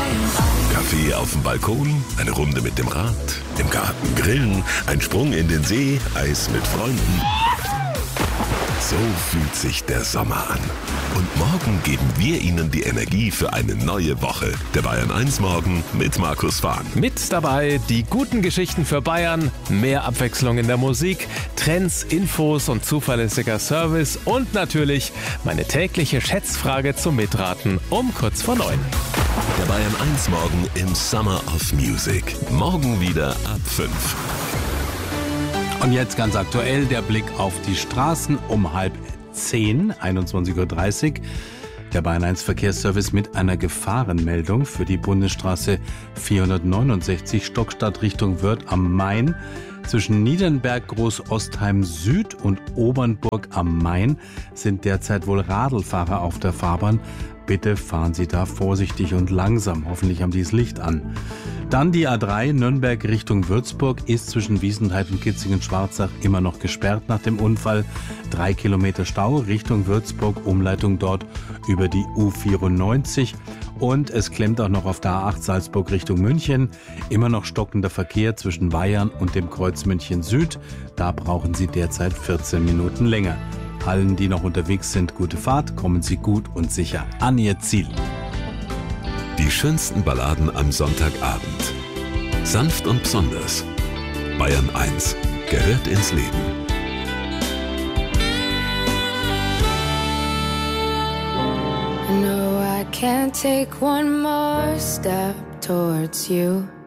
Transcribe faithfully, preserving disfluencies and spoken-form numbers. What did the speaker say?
Kaffee auf dem Balkon, eine Runde mit dem Rad, im Garten grillen, ein Sprung in den See, Eis mit Freunden. So fühlt sich der Sommer an. Und morgen geben wir Ihnen die Energie für eine neue Woche. Der Bayern eins Morgen mit Markus Fahn. Mit dabei die guten Geschichten für Bayern, mehr Abwechslung in der Musik, Trends, Infos und zuverlässiger Service und natürlich meine tägliche Schätzfrage zum Mitraten um kurz vor neun. Der Bayern eins Morgen im Summer of Music. Morgen wieder ab fünf. Und jetzt ganz aktuell der Blick auf die Straßen um halb zehn, einundzwanzig Uhr dreißig. Der Bayern eins Verkehrsservice mit einer Gefahrenmeldung für die Bundesstraße vierhundertneunundsechzig Stockstadt Richtung Wörth am Main. Zwischen Niedernberg, Groß-Ostheim Süd und Obernburg am Main sind derzeit wohl Radlfahrer auf der Fahrbahn. Bitte fahren Sie da vorsichtig und langsam. Hoffentlich haben die das Licht an. Dann die A drei Nürnberg Richtung Würzburg ist zwischen Wiesenthal und Kitzingen-Schwarzach immer noch gesperrt nach dem Unfall. Drei Kilometer Stau Richtung Würzburg, Umleitung dort über die U vierundneunzig. Und es klemmt auch noch auf der A acht Salzburg Richtung München. Immer noch stockender Verkehr zwischen Weyarn und dem Kreuz München Süd. Da brauchen Sie derzeit vierzehn Minuten länger. Allen, die noch unterwegs sind, gute Fahrt. Kommen Sie gut und sicher an Ihr Ziel. Die schönsten Balladen am Sonntagabend. Sanft und besonders. Bayern eins gehört ins Leben. No, I can't take one more step towards you.